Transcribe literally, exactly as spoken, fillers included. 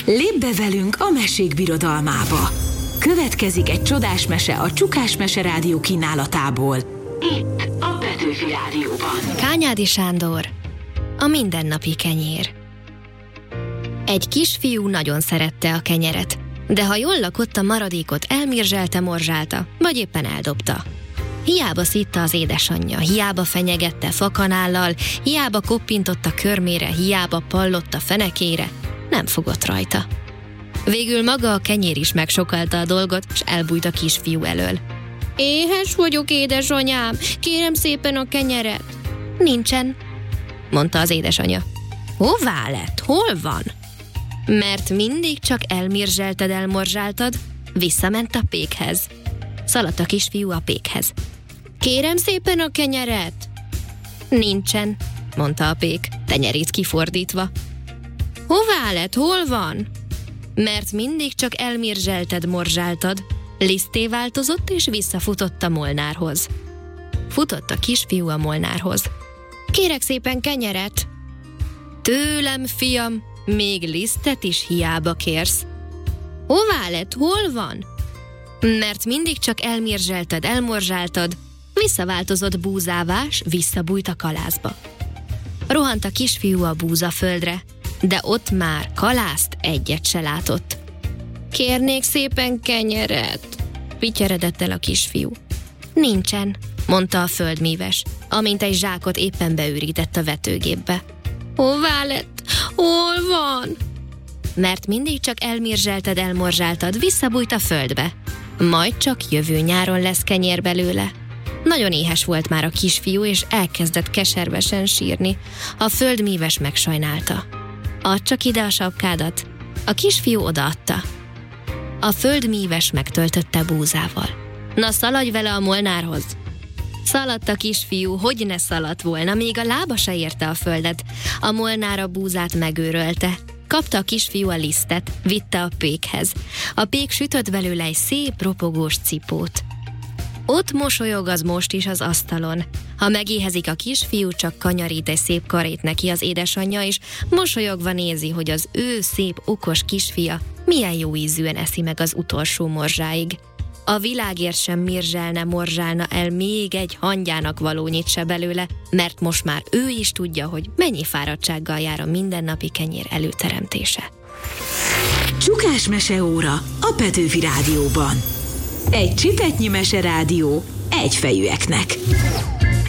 Lépj be velünk a mesék birodalmába. Következik egy csodás mese a Csukás Mese Rádió kínálatából. Itt a Petőfi Rádióban. Kányádi Sándor, a mindennapi kenyér. Egy kisfiú nagyon szerette a kenyeret, de ha jól lakott, a maradékot elmirzselte, morzsálta, vagy éppen eldobta. Hiába szitta az édesanyja, hiába fenyegette fakanállal, hiába koppintott a körmére, hiába pallott a fenekére, nem fogott rajta. Végül maga a kenyér is megsokalta a dolgot, és elbújt a kisfiú elől. Éhes vagyok, édesanyám, kérem szépen a kenyeret. Nincsen, mondta az édesanyja. Hová lett? Hol van? Mert mindig csak elmirzselted, elmorzsáltad, visszament a pékhez. Szaladt a kisfiú a pékhez. Kérem szépen a kenyeret. Nincsen, mondta a pék, tenyerét kifordítva. Hová lett? Hol van? Mert mindig csak elmirzselted, morzsáltad, lisztté változott és visszafutott a molnárhoz. Futott a kisfiú a molnárhoz. Kérek szépen kenyeret. Tőlem, fiam, még lisztet is hiába kérsz. Hová lett? Hol van? Mert mindig csak elmirzselted, elmorzsáltad, visszaváltozott búzávás, visszabújt a kalászba. Rohant a kisfiú a búzaföldre, de ott már kalászt egyet se látott. Kérnék szépen kenyeret, pityeredett el a kisfiú. Nincsen, mondta a földmíves, amint egy zsákot éppen beürített a vetőgépbe. Hová lett? Hol van? Mert mindig csak elmirzselted, elmorzsáltad, visszabújt a földbe. Majd csak jövő nyáron lesz kenyér belőle. Nagyon éhes volt már a kisfiú, és elkezdett keservesen sírni. A földmíves megsajnálta. Add csak ide a sapkádat. A kisfiú odaadta. A földmíves megtöltötte búzával. Na, szaladj vele a molnárhoz. Szaladt a kisfiú, hogy ne szaladt volna, még a lába se érte a földet. A molnár a búzát megőrölte. Kapta a kisfiú a lisztet, vitte a pékhez. A pék sütött belőle egy szép, ropogós cipót. Ott mosolyog az most is az asztalon. Ha megéhezik a kisfiú, csak kanyarít egy szép karét neki az édesanyja, és mosolyogva nézi, hogy az ő szép, okos kisfia milyen jó ízűen eszi meg az utolsó morzsáig. A világért sem mirzselne, morzsálna el még egy hangyának valónyit se belőle, mert most már ő is tudja, hogy mennyi fáradtsággal jár a mindennapi kenyér előteremtése. Csukás meseóra a Petőfi Rádióban. Egy csipetnyi meserádió egyfejűeknek.